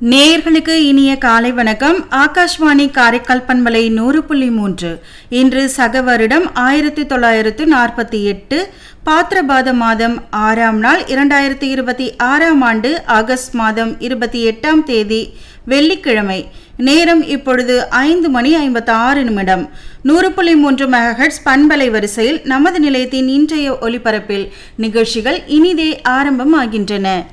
நேயர்களுக்கு இனிய காலை வணக்கம். ஆகாஷ்வாணி காரைக்கால் பண்பலை 100.3. இன்று சக வருடம் 1948 பாத்திரபாத மாதம் 6ஆம் நாள் 2026ஆம் ஆண்டு ஆகஸ்ட் மாதம் 28ஆம் தேதி வெள்ளிக்கிழமை. நேரம் இப்பொழுது 5:56. 100.3 மெகாஹெர்ட்ஸ் பண்பலை வரிசையில் நமது நிலையத்தின் இன்றைய ஒலிபரப்பில் நிகழ்ச்சிகள் இனிதே ஆரம்பமாகின்றன.